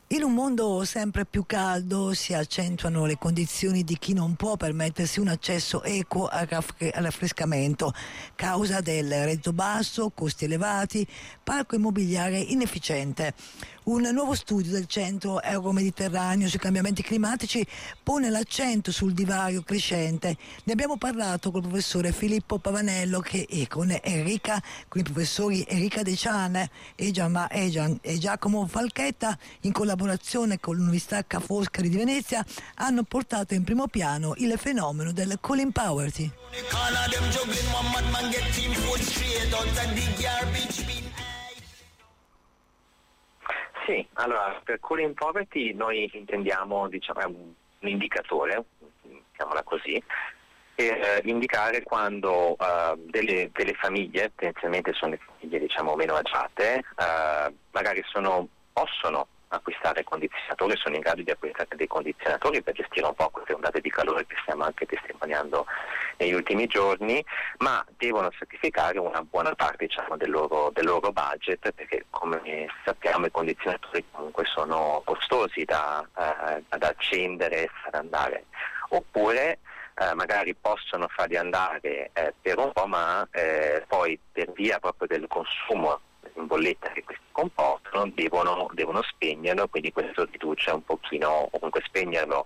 In un mondo sempre più caldo si accentuano le condizioni di chi non può permettersi un accesso equo al raffrescamento, causa del reddito basso, costi elevati, parco immobiliare inefficiente. Un nuovo studio del Centro Euromediterraneo sui cambiamenti climatici pone l'accento sul divario crescente. Ne abbiamo parlato col professore Filippo Pavanello e con i professori Enrica De Cian e Giacomo Falchetta, in collaborazione con l'Università Ca' Foscari di Venezia, hanno portato in primo piano il fenomeno del cooling poverty. Sì, allora per cooling poverty noi intendiamo, è un indicatore, chiamiamola così, per indicare quando delle famiglie, tendenzialmente sono le famiglie meno agiate, magari possono acquistare condizionatori, sono in grado di acquistare dei condizionatori per gestire un po' queste ondate di calore che stiamo anche testimoniando negli ultimi giorni, ma devono sacrificare una buona parte del loro budget, perché come sappiamo i condizionatori comunque sono costosi da accendere e far andare, oppure magari possono farli andare per un po', ma poi per via proprio del consumo in bolletta che questi comportano devono spegnerlo, quindi questo riduce un pochino, o comunque spegnerlo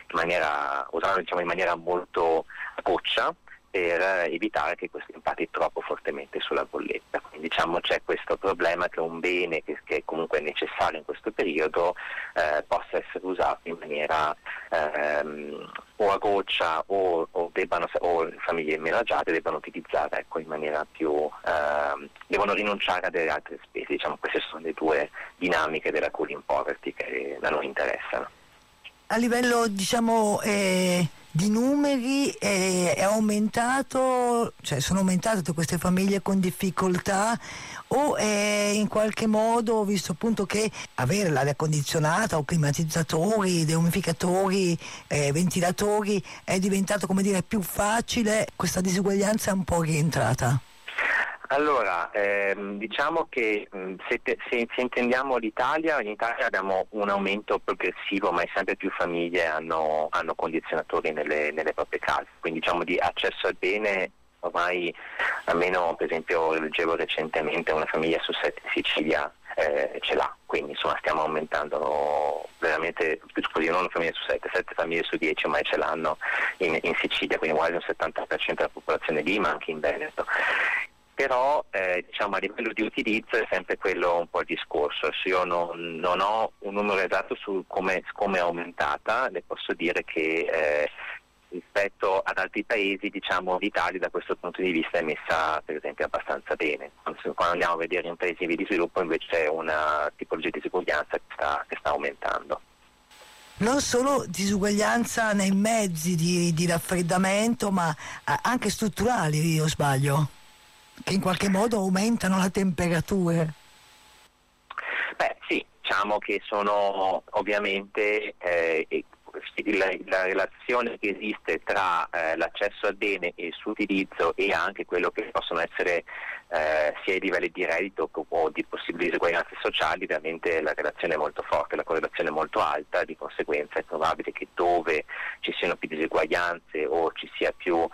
usarlo in maniera molto a goccia, per evitare che questo impatti troppo fortemente sulla bolletta. Quindi c'è questo problema che un bene che comunque è necessario in questo periodo possa essere usato in maniera o a goccia o le famiglie meno agiate debbano utilizzare in maniera più devono rinunciare a delle altre spese. Queste sono le due dinamiche della cooling poverty che a noi interessano. A livello di numeri è aumentato, sono aumentate tutte queste famiglie con difficoltà, o in qualche modo, visto appunto che avere l'aria condizionata o climatizzatori, deumificatori, ventilatori è diventato più facile, questa disuguaglianza è un po' rientrata? Allora, diciamo che se intendiamo l'Italia, in Italia abbiamo un aumento progressivo, ma sempre più famiglie hanno condizionatori nelle proprie case, quindi di accesso al bene ormai, almeno per esempio leggevo recentemente, una famiglia su 7 in Sicilia ce l'ha, quindi insomma stiamo aumentando veramente, non una famiglia su 7 famiglie su 10 ormai ce l'hanno in Sicilia, quindi quasi un 70% della popolazione lì, ma anche in Veneto. Però a livello di utilizzo è sempre quello un po' il discorso. Se io non ho un numero esatto su come è aumentata, le posso dire che rispetto ad altri paesi, l'Italia da questo punto di vista è messa per esempio abbastanza bene. Quando andiamo a vedere in paesi in via di sviluppo invece c'è una tipologia di disuguaglianza che sta aumentando. Non solo disuguaglianza nei mezzi di raffreddamento, ma anche strutturali, o sbaglio? Che in qualche modo aumentano la temperatura? Beh sì, che sono ovviamente la relazione che esiste tra l'accesso al bene e il suo utilizzo, e anche quello che possono essere sia i livelli di reddito o di possibili disuguaglianze sociali. Ovviamente la relazione è molto forte, la correlazione è molto alta, di conseguenza è probabile che dove ci siano più disuguaglianze o ci sia più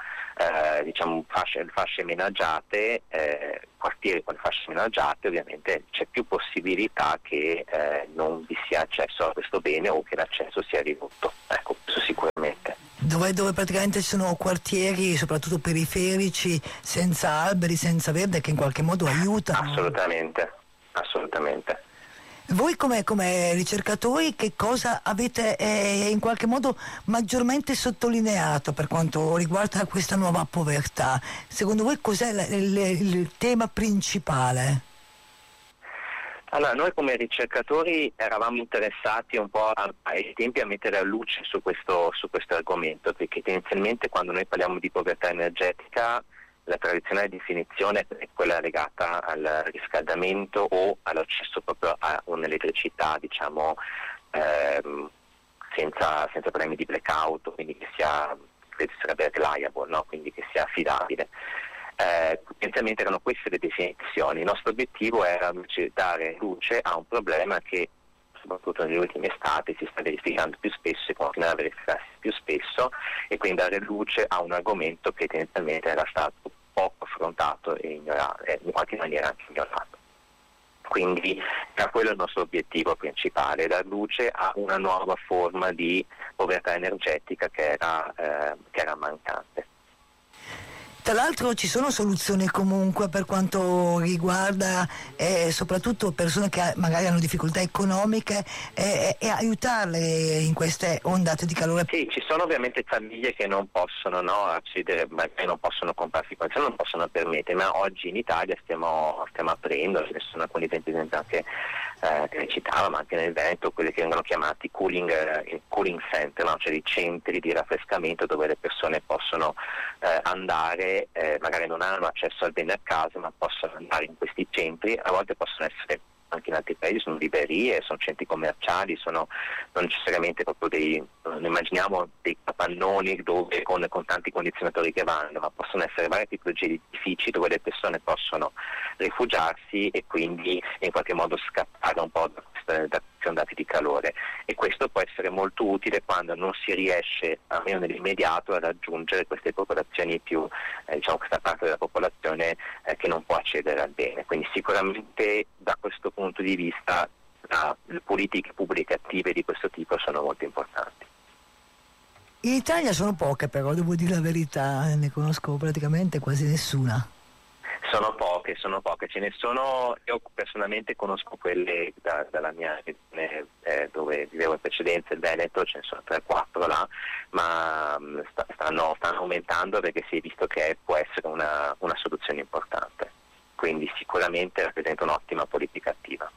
fasce meno agiate, quartieri con le fasce meno agiate, ovviamente c'è più possibilità che non vi sia accesso a questo bene o che l'accesso sia ridotto. Ecco, questo sicuramente. Dove praticamente ci sono quartieri, soprattutto periferici, senza alberi, senza verde, che in qualche modo aiutano. Assolutamente. Voi come ricercatori che cosa avete in qualche modo maggiormente sottolineato per quanto riguarda questa nuova povertà? Secondo voi cos'è il tema principale? Allora, noi come ricercatori eravamo interessati un po' ai tempi a mettere a luce su questo argomento, perché tendenzialmente quando noi parliamo di povertà energetica la tradizionale definizione è quella legata al riscaldamento o all'accesso proprio a un'elettricità, senza problemi di blackout, quindi che sarebbe reliable, no? Quindi che sia affidabile. Potenzialmente erano queste le definizioni. Il nostro obiettivo era invece dare luce a un problema che soprattutto negli ultimi estati, si sta verificando più spesso e continuerà a verificarsi più spesso, e quindi dare luce a un argomento che tendenzialmente era stato poco affrontato e ignorato, in qualche maniera anche ignorato. Quindi era quello il nostro obiettivo principale, dar luce a una nuova forma di povertà energetica che era mancante. Tra l'altro ci sono soluzioni comunque per quanto riguarda soprattutto persone che magari hanno difficoltà economiche e aiutarle in queste ondate di calore. Sì, ci sono ovviamente famiglie che non possono accedere, magari non possono comprarsi qualcosa, non possono permettere, ma oggi in Italia stiamo aprendo, ce ne sono alcuni esempi anche che ne citava, ma anche nel Veneto, quelli che vengono chiamati cooling center, no? Cioè dei centri di raffrescamento dove le persone possono andare, magari non hanno accesso al bene a casa, ma possono andare in questi centri. A volte possono essere, anche in altri paesi, sono librerie, sono centri commerciali, sono non necessariamente proprio non immaginiamo dei capannoni dove con tanti condizionatori che vanno, ma possono essere varie tipologie di edifici dove le persone possono rifugiarsi e quindi in qualche modo scappare un po' da queste ondate di calore, e questo può essere molto utile quando non si riesce, almeno nell'immediato, a raggiungere queste popolazioni più, questa parte della popolazione che non può accedere al bene. Quindi sicuramente da questo punto di vista le politiche pubbliche attive di questo tipo sono molto importanti. In Italia sono poche, però devo dire la verità, ne conosco praticamente quasi nessuna. Sono poche, ce ne sono. Io personalmente conosco quelle dalla mia regione dove vivevo in precedenza, il Veneto, ce ne sono 3-4 là, ma stanno aumentando perché si è visto che può essere una soluzione importante, quindi sicuramente rappresenta un'ottima politica attiva.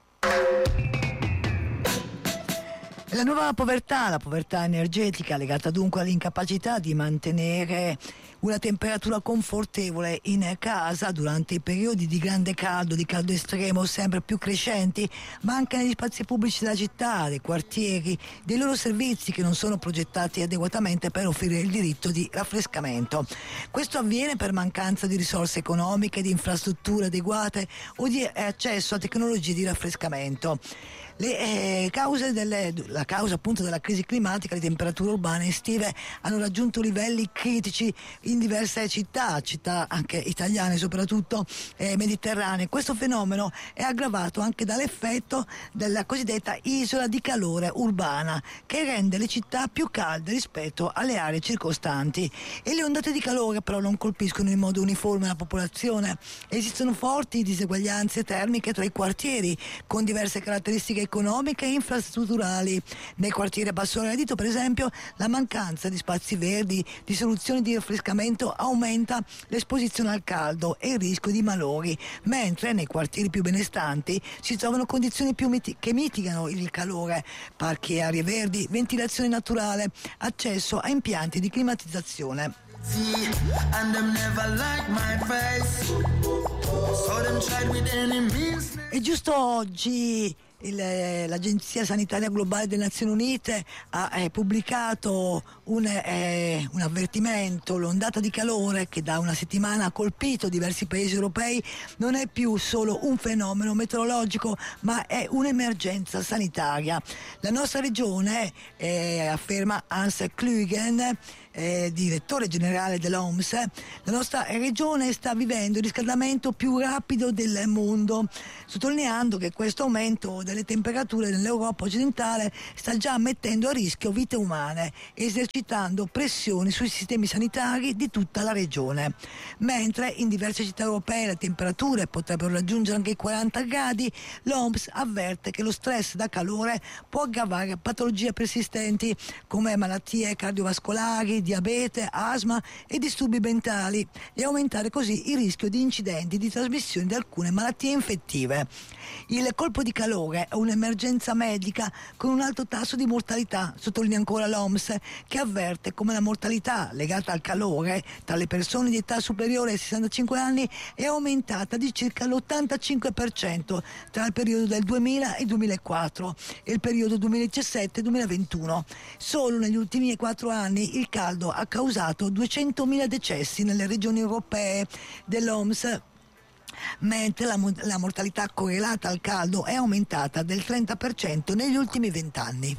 La nuova povertà, la povertà energetica, legata dunque all'incapacità di mantenere una temperatura confortevole in casa durante i periodi di grande caldo, di caldo estremo sempre più crescenti, ma anche negli spazi pubblici della città, dei quartieri, dei loro servizi che non sono progettati adeguatamente per offrire il diritto di raffrescamento. Questo avviene per mancanza di risorse economiche, di infrastrutture adeguate o di accesso a tecnologie di raffrescamento. La causa appunto della crisi climatica, le temperature urbane estive hanno raggiunto livelli critici in diverse città anche italiane, soprattutto mediterranee. Questo fenomeno è aggravato anche dall'effetto della cosiddetta isola di calore urbana, che rende le città più calde rispetto alle aree circostanti, e le ondate di calore però non colpiscono in modo uniforme la popolazione. Esistono forti diseguaglianze termiche tra i quartieri con diverse caratteristiche economiche e infrastrutturali. Nei quartieri a basso reddito, per esempio, la mancanza di spazi verdi, di soluzioni di raffrescamento aumenta l'esposizione al caldo e il rischio di malori, mentre nei quartieri più benestanti si trovano condizioni che mitigano il calore: parchi e aree verdi, ventilazione naturale, accesso a impianti di climatizzazione. E giusto oggi l'Agenzia Sanitaria Globale delle Nazioni Unite ha pubblicato un avvertimento: l'ondata di calore che da una settimana ha colpito diversi paesi europei non è più solo un fenomeno meteorologico, ma è un'emergenza sanitaria. La nostra regione, afferma Hans Klugen, direttore generale dell'OMS, la nostra regione sta vivendo il riscaldamento più rapido del mondo, sottolineando che questo aumento delle temperature nell'Europa occidentale sta già mettendo a rischio vite umane, esercitando pressioni sui sistemi sanitari di tutta la regione. Mentre in diverse città europee le temperature potrebbero raggiungere anche i 40 gradi, l'OMS avverte che lo stress da calore può aggravare patologie persistenti come malattie cardiovascolari, diabete, asma e disturbi mentali, e aumentare così il rischio di incidenti di trasmissione di alcune malattie infettive. Il colpo di calore è un'emergenza medica con un alto tasso di mortalità, sottolinea ancora l'OMS, che avverte come la mortalità legata al calore tra le persone di età superiore ai 65 anni è aumentata di circa l'85% tra il periodo del 2000 e 2004 e il periodo 2017-2021. Solo negli ultimi 4 anni il caldo ha causato 200.000 decessi nelle regioni europee dell'OMS. mentre la mortalità correlata al caldo è aumentata del 30% negli ultimi 20 anni.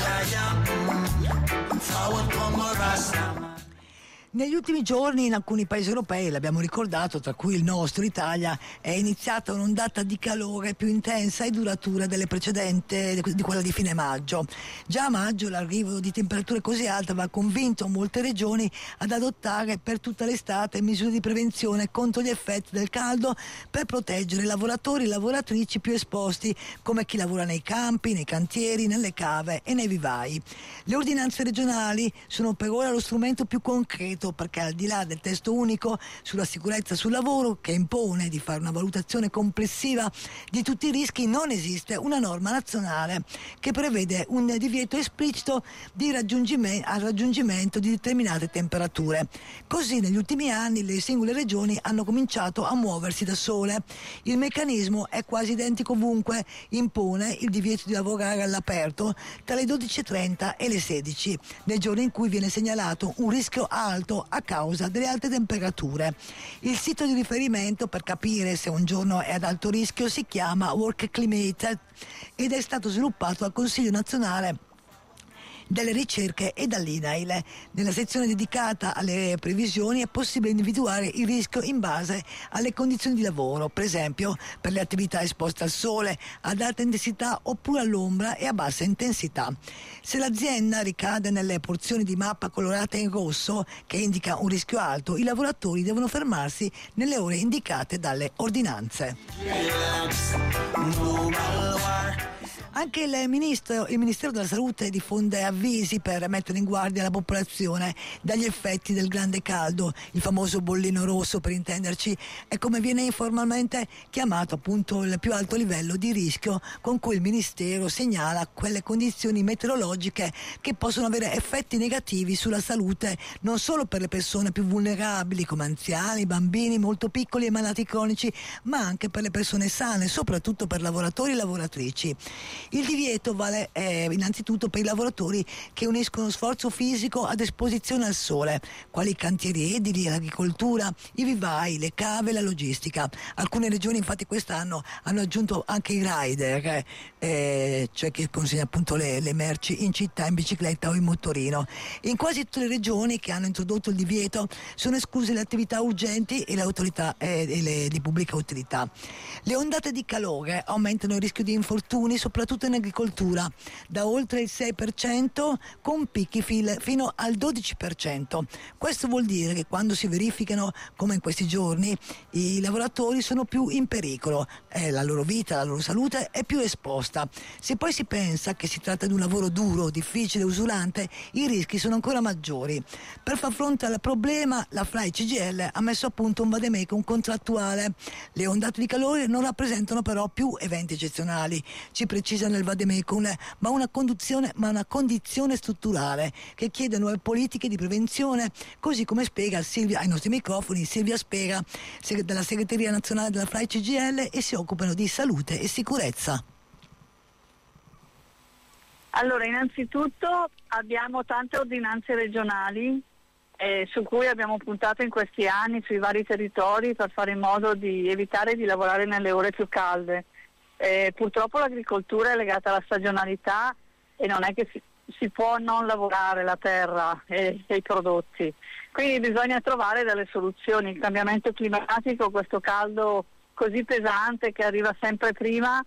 Negli ultimi giorni in alcuni paesi europei, l'abbiamo ricordato, tra cui il nostro, Italia, è iniziata un'ondata di calore più intensa e duratura delle precedenti, di quella di fine maggio. Già a maggio l'arrivo di temperature così alte aveva convinto molte regioni ad adottare per tutta l'estate misure di prevenzione contro gli effetti del caldo per proteggere i lavoratori e lavoratrici più esposti, come chi lavora nei campi, nei cantieri, nelle cave e nei vivai. Le ordinanze regionali sono per ora lo strumento più concreto, perché al di là del testo unico sulla sicurezza sul lavoro, che impone di fare una valutazione complessiva di tutti i rischi, non esiste una norma nazionale che prevede un divieto esplicito al raggiungimento di determinate temperature. Così negli ultimi anni le singole regioni hanno cominciato a muoversi da sole. Il meccanismo è quasi identico ovunque, impone il divieto di lavorare all'aperto tra le 12:30 e le 16, nei giorni in cui viene segnalato un rischio alto a causa delle alte temperature. Il sito di riferimento per capire se un giorno è ad alto rischio si chiama Work Climate ed è stato sviluppato dal Consiglio nazionale delle ricerche e dall'INAIL. Nella sezione dedicata alle previsioni è possibile individuare il rischio in base alle condizioni di lavoro, per esempio per le attività esposte al sole, ad alta intensità oppure all'ombra e a bassa intensità. Se l'azienda ricade nelle porzioni di mappa colorate in rosso, che indica un rischio alto, i lavoratori devono fermarsi nelle ore indicate dalle ordinanze. Anche il Ministero della Salute diffonde avvisi per mettere in guardia la popolazione dagli effetti del grande caldo. Il famoso bollino rosso, per intenderci, è come viene informalmente chiamato appunto il più alto livello di rischio con cui il Ministero segnala quelle condizioni meteorologiche che possono avere effetti negativi sulla salute non solo per le persone più vulnerabili come anziani, bambini molto piccoli e malati cronici, ma anche per le persone sane, soprattutto per lavoratori e lavoratrici. Il divieto vale innanzitutto per i lavoratori che uniscono sforzo fisico ad esposizione al sole, quali i cantieri edili, l'agricoltura, i vivai, le cave e la logistica. Alcune regioni infatti quest'anno hanno aggiunto anche i rider, cioè che consegna appunto le merci in città in bicicletta o in motorino. In quasi tutte le regioni che hanno introdotto il divieto sono escluse le attività urgenti e le autorità di pubblica utilità. Le ondate di calore aumentano il rischio di infortuni, soprattutto in agricoltura, da oltre il 6% con picchi fino al 12%. Questo vuol dire che quando si verificano, come in questi giorni, i lavoratori sono più in pericolo, la loro vita, la loro salute è più esposta. Se poi si pensa che si tratta di un lavoro duro, difficile, usurante, i rischi sono ancora maggiori. Per far fronte al problema, la FLAI CGIL ha messo a punto un vademecum contrattuale. Le ondate di calore non rappresentano però più eventi eccezionali, ci precisa nel vademecum, ma una condizione strutturale che chiede nuove politiche di prevenzione, così come spiega ai nostri microfoni Silvia Spera, della segreteria nazionale della FLAI CGIL, e si occupano di salute e sicurezza. Allora, innanzitutto abbiamo tante ordinanze regionali su cui abbiamo puntato in questi anni sui vari territori per fare in modo di evitare di lavorare nelle ore più calde. Purtroppo l'agricoltura è legata alla stagionalità e non è che si può non lavorare la terra e i prodotti, quindi bisogna trovare delle soluzioni. Il cambiamento climatico, questo caldo così pesante che arriva sempre prima,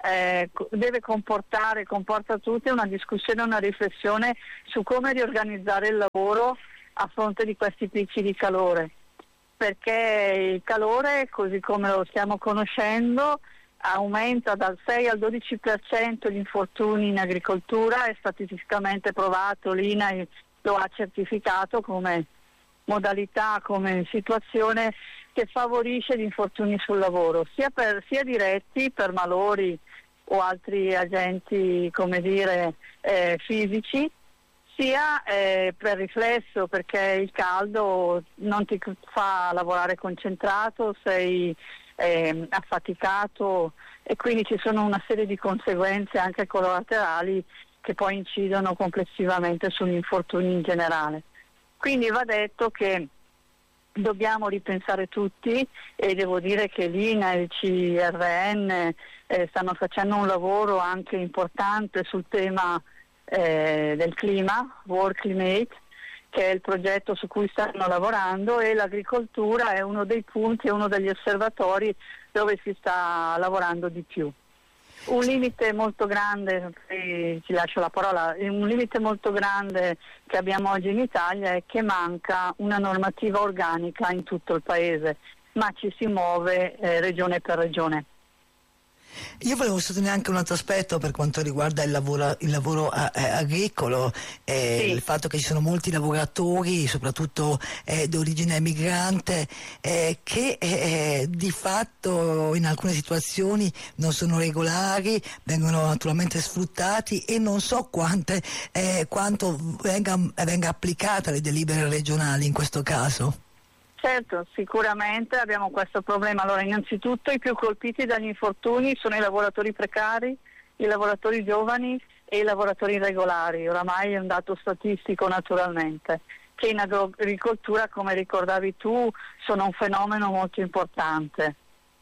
comporta tutti una discussione, una riflessione su come riorganizzare il lavoro a fronte di questi picchi di calore, perché il calore, così come lo stiamo conoscendo, aumenta dal 6 al 12% gli infortuni in agricoltura, è statisticamente provato, l'INAIL lo ha certificato come modalità, come situazione che favorisce gli infortuni sul lavoro, sia diretti per malori o altri agenti, fisici, sia per riflesso, perché il caldo non ti fa lavorare concentrato, sei affaticato e quindi ci sono una serie di conseguenze anche collaterali che poi incidono complessivamente sugli infortuni in generale. Quindi va detto che dobbiamo ripensare tutti, e devo dire che l'INA e il CRN stanno facendo un lavoro anche importante sul tema del clima, World Climate, che è il progetto su cui stanno lavorando, e l'agricoltura è uno dei punti, è uno degli osservatori dove si sta lavorando di più. Un limite molto grande, ti lascio la parola, un limite molto grande che abbiamo oggi in Italia è che manca una normativa organica in tutto il paese, ma ci si muove regione per regione. Io volevo sottolineare anche un altro aspetto per quanto riguarda il lavoro agricolo, Sì. il fatto che ci sono molti lavoratori, soprattutto d'origine migrante, che di fatto in alcune situazioni non sono regolari, vengono naturalmente sfruttati, e non so quanto venga applicata le delibere regionali in questo caso. Certo, sicuramente abbiamo questo problema. Allora, innanzitutto i più colpiti dagli infortuni sono i lavoratori precari, i lavoratori giovani e i lavoratori irregolari. Oramai è un dato statistico, naturalmente, che in agricoltura, come ricordavi tu, sono un fenomeno molto importante.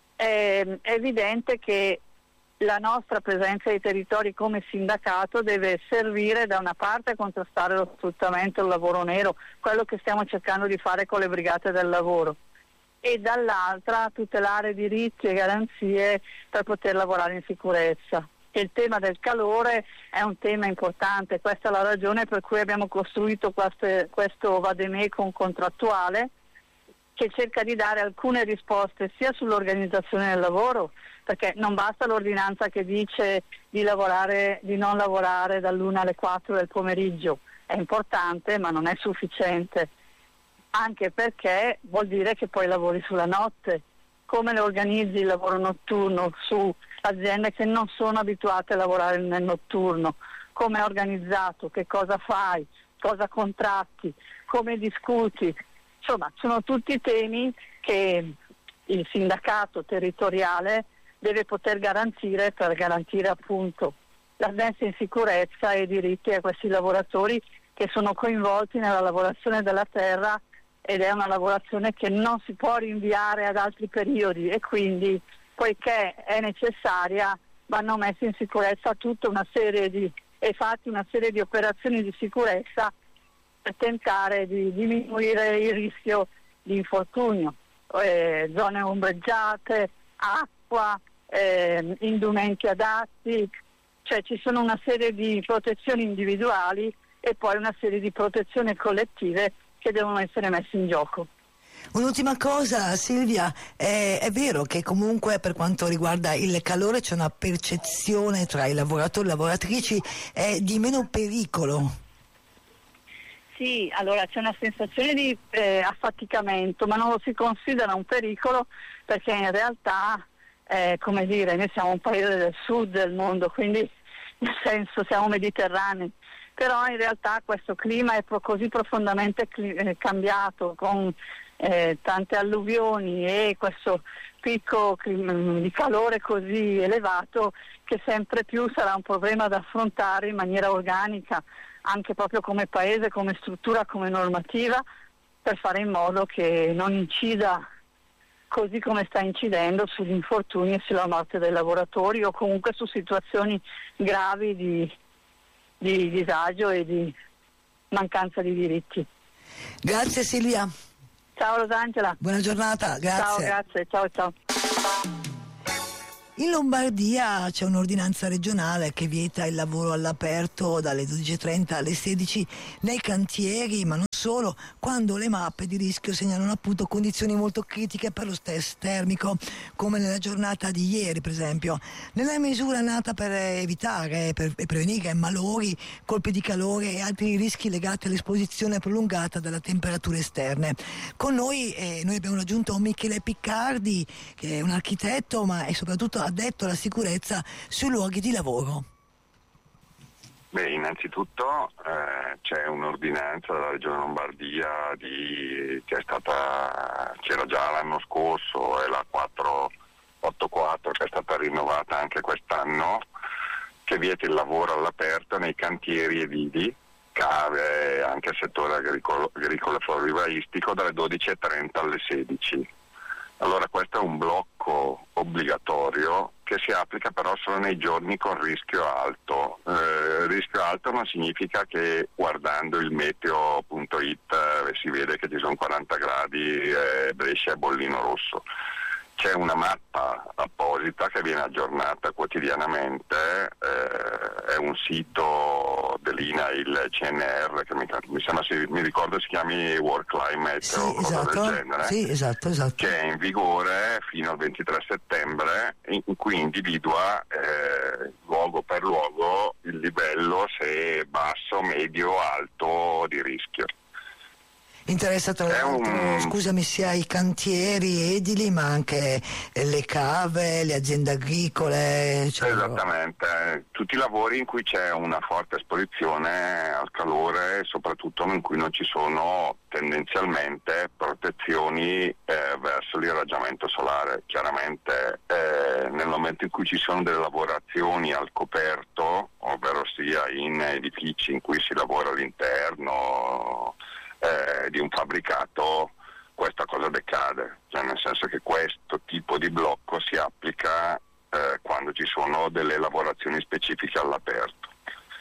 È evidente che la nostra presenza ai territori come sindacato deve servire da una parte a contrastare lo sfruttamento del lavoro nero, quello che stiamo cercando di fare con le brigate del lavoro, e dall'altra a tutelare diritti e garanzie per poter lavorare in sicurezza. Il tema del calore è un tema importante, questa è la ragione per cui abbiamo costruito questo vademecum contrattuale, che cerca di dare alcune risposte sia sull'organizzazione del lavoro, perché non basta l'ordinanza che dice di non lavorare dall'1 alle 4 del pomeriggio, è importante ma non è sufficiente, anche perché vuol dire che poi lavori sulla notte. Come lo organizzi il lavoro notturno su aziende che non sono abituate a lavorare nel notturno? Come è organizzato? Che cosa fai? Cosa contratti? Come discuti? Insomma, sono tutti temi che il sindacato territoriale deve poter garantire, per garantire appunto la messa in sicurezza e i diritti a questi lavoratori che sono coinvolti nella lavorazione della terra, ed è una lavorazione che non si può rinviare ad altri periodi, e quindi, poiché è necessaria, vanno messe in sicurezza tutta una serie di operazioni di sicurezza per tentare di diminuire il rischio di infortunio, zone ombreggiate, acqua, indumenti adatti, cioè ci sono una serie di protezioni individuali e poi una serie di protezioni collettive che devono essere messe in gioco. Un'ultima cosa, Silvia, è vero che comunque per quanto riguarda il calore c'è una percezione tra i lavoratori e le lavoratrici di meno pericolo? Sì, allora c'è una sensazione di affaticamento, ma non lo si considera un pericolo, perché in realtà, come dire, noi siamo un paese del sud del mondo, quindi nel senso siamo mediterranei, però in realtà questo clima è così profondamente cambiato, con tante alluvioni e questo picco di calore così elevato, che sempre più sarà un problema da affrontare in maniera organica, anche proprio come paese, come struttura, come normativa, per fare in modo che non incida così come sta incidendo sugli infortuni e sulla morte dei lavoratori, o comunque su situazioni gravi di disagio e di mancanza di diritti. Grazie Silvia. Ciao Rosangela. Buona giornata, grazie. Ciao, grazie, ciao. In Lombardia c'è un'ordinanza regionale che vieta il lavoro all'aperto dalle 12:30 alle 16 nei cantieri, ma non solo, quando le mappe di rischio segnalano appunto condizioni molto critiche per lo stress termico, come nella giornata di ieri per esempio. Nella misura nata per evitare e prevenire malori, colpi di calore e altri rischi legati all'esposizione prolungata dalle temperature esterne. Con noi abbiamo raggiunto Michele Piccardi, che è un architetto ma è soprattutto addetto alla sicurezza sui luoghi di lavoro. Beh, innanzitutto c'è un'ordinanza della Regione Lombardia c'era già l'anno scorso, è la 484, che è stata rinnovata anche quest'anno, che vieta il lavoro all'aperto nei cantieri edili cave, anche il settore agricolo e florovivaistico, dalle 12:30 alle 16. Allora questo è un blocco obbligatorio che si applica però solo nei giorni con rischio alto. Rischio alto non significa che guardando il meteo.it si vede che ci sono 40 gradi e Brescia è bollino rosso. C'è una mappa apposita che viene aggiornata quotidianamente, è un sito dell'INAIL CNR che mi ricordo si chiami World Climate o qualcosa del genere, sì, esatto. Che è in vigore fino al 23 settembre, in cui individua luogo per luogo il livello, se basso, medio, alto di rischio. Interessa tra l'altro, scusami, sia i cantieri edili ma anche le cave, le aziende agricole. Esattamente, tutti i lavori in cui c'è una forte esposizione al calore, soprattutto in cui non ci sono tendenzialmente protezioni verso l'irraggiamento solare. Chiaramente nel momento in cui ci sono delle lavorazioni al coperto, ovvero sia in edifici in cui si lavora all'interno di un fabbricato, questa cosa decade, cioè nel senso che questo tipo di blocco si applica quando ci sono delle lavorazioni specifiche all'aperto,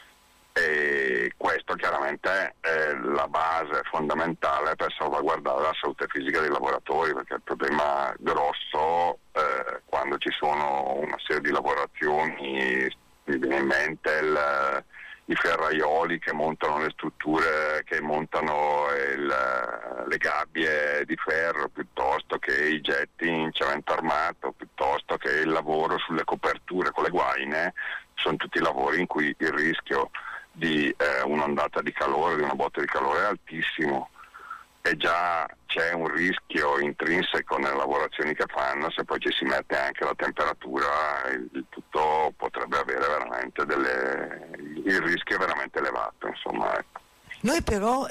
e questo chiaramente è la base fondamentale per salvaguardare la salute fisica dei lavoratori, perché il problema grosso quando ci sono una serie di lavorazioni, mi viene in mente i ferraioli che montano le strutture, che montano le gabbie di ferro, piuttosto che i getti in cemento armato, piuttosto che il lavoro sulle coperture con le guaine, sono tutti lavori in cui il rischio di un'ondata di calore, di una botta di calore è altissimo, e già c'è un rischio intrinseco nelle lavorazioni che fanno. Se poi ci si mette anche la temperatura, il tutto potrebbe avere veramente il rischio è veramente elevato, insomma, ecco. Noi però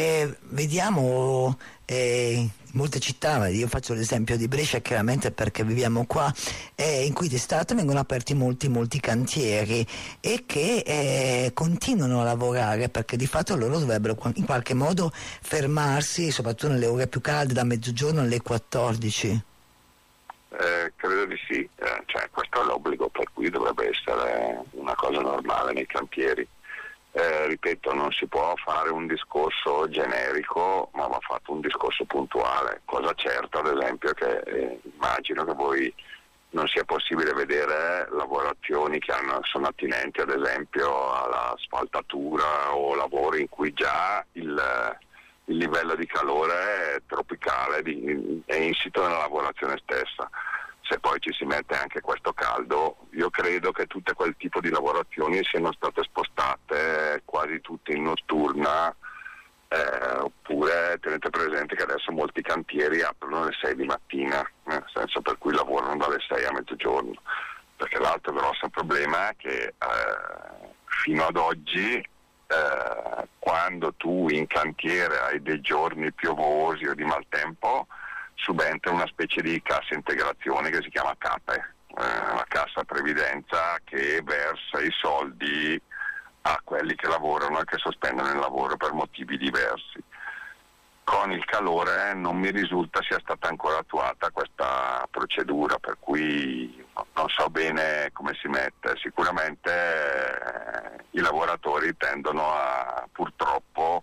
vediamo in molte città, io faccio l'esempio di Brescia chiaramente perché viviamo qua, in cui d'estate vengono aperti molti cantieri e che continuano a lavorare, perché di fatto loro dovrebbero in qualche modo fermarsi, soprattutto nelle ore più calde, da mezzogiorno alle 14. Credo di sì, cioè, questo è l'obbligo, per cui dovrebbe essere una cosa normale nei cantieri. Ripeto, non si può fare un discorso generico, ma va fatto un discorso puntuale. Cosa certa, ad esempio, che immagino che voi non sia possibile vedere lavorazioni che sono attinenti, ad esempio, all'asfaltatura o lavori in cui già il livello di calore è tropicale, è insito nella lavorazione stessa. Se poi ci si mette anche questo caldo, io credo che tutte quel tipo di lavorazioni siano state spostate quasi tutte in notturna, oppure tenete presente che adesso molti cantieri aprono alle 6 di mattina, nel senso per cui lavorano dalle 6 a mezzogiorno, perché l'altro grosso problema è che fino ad oggi quando tu in cantiere hai dei giorni piovosi o di maltempo, subentra una specie di cassa integrazione che si chiama CAPE, la cassa previdenza, che versa i soldi a quelli che lavorano e che sospendono il lavoro per motivi diversi. Con il calore non mi risulta sia stata ancora attuata questa procedura, per cui non so bene come si mette. Sicuramente i lavoratori tendono purtroppo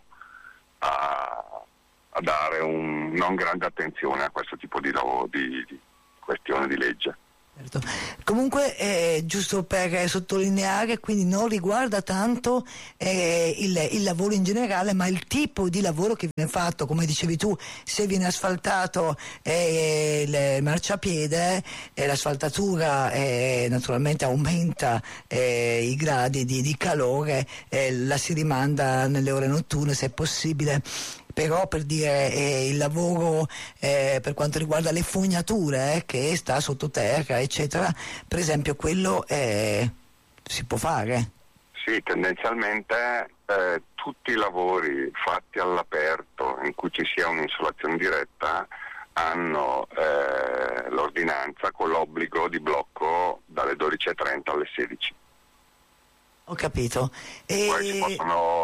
a dare non grande attenzione a questo tipo di questione di legge. Certo. Comunque giusto per sottolineare, quindi non riguarda tanto il lavoro in generale, ma il tipo di lavoro che viene fatto. Come dicevi tu, se viene asfaltato il marciapiede, l'asfaltatura naturalmente aumenta i gradi di calore, la si rimanda nelle ore notturne se è possibile. Però per dire il lavoro per quanto riguarda le fognature che sta sottoterra eccetera, per esempio quello si può fare? Sì, tendenzialmente tutti i lavori fatti all'aperto in cui ci sia un'insolazione diretta hanno l'ordinanza con l'obbligo di blocco dalle 12:30 alle 16. Ho capito. Poi si possono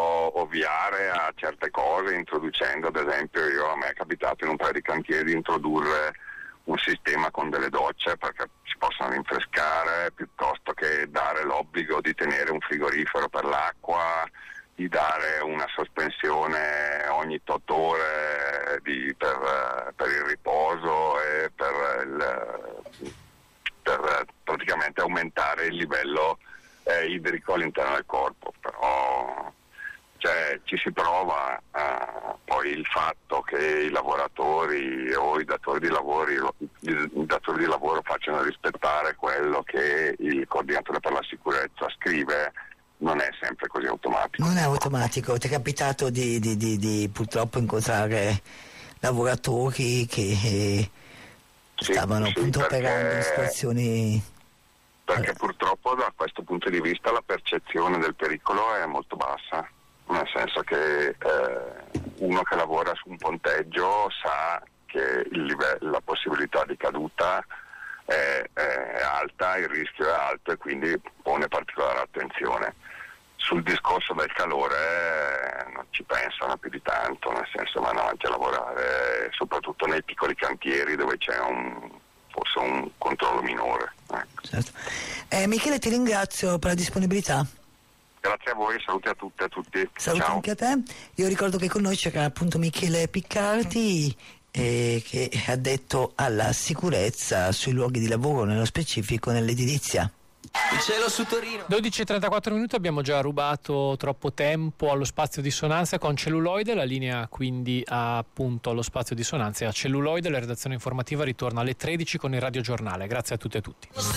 ovviare a certe cose, introducendo, ad esempio, a me è capitato in un paio di cantieri di introdurre un sistema con delle docce perché si possono rinfrescare, piuttosto che dare l'obbligo di tenere un frigorifero per l'acqua, di dare una sospensione ogni 8 ore per il riposo e per praticamente aumentare il livello idrico all'interno del corpo. Però ci si prova, poi il fatto che i lavoratori o i datori di lavoro facciano rispettare quello che il coordinatore per la sicurezza scrive non è sempre così automatico. Non è automatico. Ti è capitato di purtroppo incontrare lavoratori che stavano appunto operando in situazioni... Perché purtroppo da questo punto di vista la percezione del pericolo è molto bassa, nel senso che uno che lavora su un ponteggio sa che la possibilità di caduta è alta, il rischio è alto e quindi pone particolare attenzione. Sul discorso del calore non ci pensano più di tanto, nel senso vanno avanti a lavorare soprattutto nei piccoli cantieri dove c'è forse un controllo minore. Ecco. Certo. Michele, ti ringrazio per la disponibilità. Grazie a voi, saluti a tutte e a tutti. Saluti Ciao. Anche a te. Io ricordo che con noi c'era appunto Michele Piccardi che è addetto alla sicurezza sui luoghi di lavoro, nello specifico nell'edilizia. Il cielo su Torino. 12:34 minuti, abbiamo già rubato troppo tempo allo spazio dissonanza con Celluloide, la linea quindi appunto allo spazio dissonanza e a Celluloide. La redazione informativa ritorna alle 13 con il radiogiornale. Grazie a tutte e a tutti.